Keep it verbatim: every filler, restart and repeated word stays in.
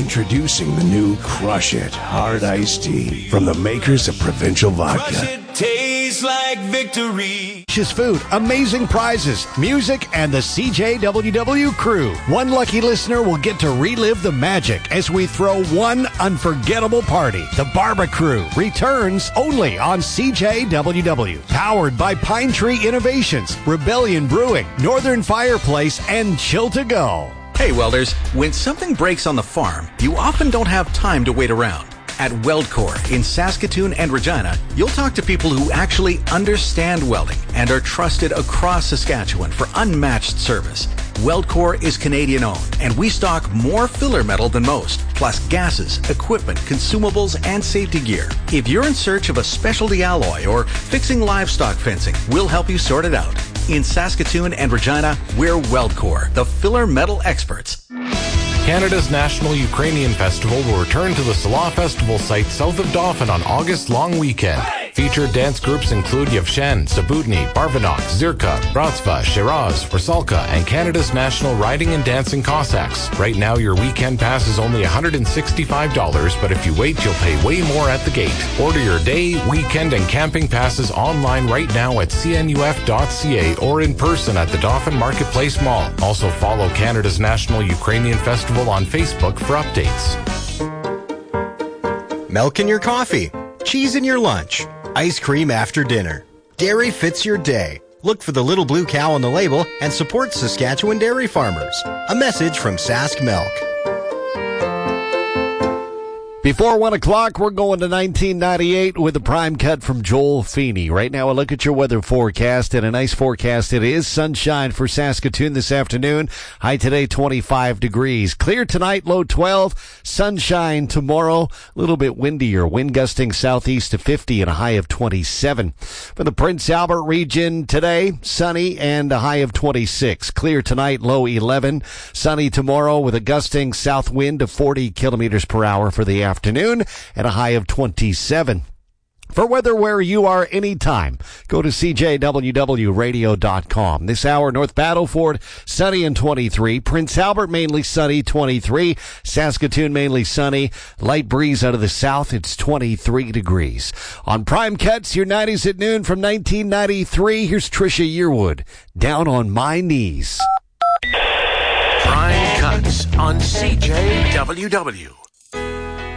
Introducing the new Crush It Hard Iced Tea from the makers of Provincial Vodka. Crush it, tastes like victory. Delicious food, amazing prizes, music, and the C J W W crew. One lucky listener will get to relive the magic as we throw one unforgettable party. The Barba Crew returns only on C J W W. Powered by Pine Tree Innovations, Rebellion Brewing, Northern Fireplace, and Chill to Go. Hey, welders, when something breaks on the farm, you often don't have time to wait around. At WeldCore in Saskatoon and Regina, you'll talk to people who actually understand welding and are trusted across Saskatchewan for unmatched service. WeldCore is Canadian-owned, and we stock more filler metal than most, plus gases, equipment, consumables, and safety gear. If you're in search of a specialty alloy or fixing livestock fencing, we'll help you sort it out. In Saskatoon and Regina, we're WeldCore, the filler metal experts. Canada's National Ukrainian Festival will return to the Salah Festival site south of Dauphin on August long weekend. Featured dance groups include Yevshen, Sabudny, Barvanok, Zirka, Bratva, Shiraz, Versalka, and Canada's National Riding and Dancing Cossacks. Right now, your weekend pass is only one hundred sixty-five dollars, but if you wait, you'll pay way more at the gate. Order your day, weekend, and camping passes online right now at c n u f dot c a or in person at the Dauphin Marketplace Mall. Also follow Canada's National Ukrainian Festival on Facebook for updates. Milk in your coffee, cheese in your lunch, ice cream after dinner. Dairy fits your day. Look for the little blue cow on the label and support Saskatchewan dairy farmers. A message from Sask Milk. Before one o'clock, we're going to nineteen ninety-eight with a prime cut from Joel Feeney. Right now, a look at your weather forecast, and a nice forecast it is. Sunshine for Saskatoon this afternoon. High today, twenty-five degrees. Clear tonight, low twelve. Sunshine tomorrow. A little bit windier. Wind gusting southeast to fifty and a high of twenty-seven. For the Prince Albert region today, sunny and a high of twenty-six. Clear tonight, low eleven. Sunny tomorrow with a gusting south wind of forty kilometers per hour for the afternoon and a high of twenty-seven. For weather where you are anytime, go to c j w w radio dot com. This hour, North Battleford, sunny and twenty-three. Prince Albert, mainly sunny, twenty-three. Saskatoon, mainly sunny. Light breeze out of the south, it's twenty-three degrees. On Prime Cuts, your nineties at noon from nineteen ninety-three, here's Trisha Yearwood, Down on My Knees. Prime Cuts on C J W W.